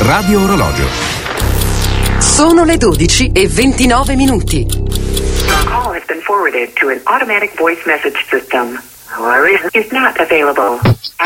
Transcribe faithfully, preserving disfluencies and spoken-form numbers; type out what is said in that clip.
Radio Orologio. Sono le dodici e ventinove minuti. Your call has been forwarded to an automatic voice message system. Is not available.